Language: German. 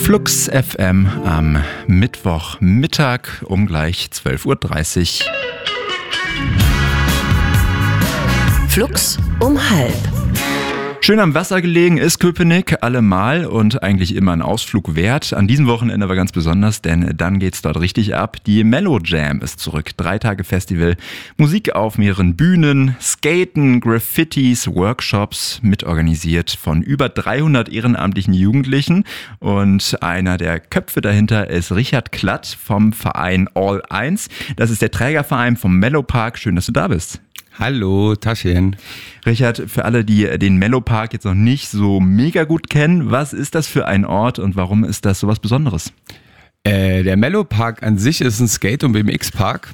Flux FM am Mittwochmittag um gleich 12.30 Uhr. Flux um halb. Schön am Wasser gelegen ist Köpenick allemal und eigentlich immer ein Ausflug wert. An diesem Wochenende aber ganz besonders, denn dann geht's dort richtig ab. Die Mellow Jam ist zurück. 3 Tage Festival, Musik auf mehreren Bühnen, Skaten, Graffitis, Workshops, mitorganisiert von über 300 ehrenamtlichen Jugendlichen. Und einer der Köpfe dahinter ist Richard Klatt vom Verein All 1. Das ist der Trägerverein vom Mellow Park. Schön, dass du da bist. Hallo, Taschen. Richard, für alle, die den Mellow Park jetzt noch nicht so mega gut kennen, was ist das für ein Ort und warum ist das so was Besonderes? Der Mellow Park an sich ist ein Skate- und BMX-Park.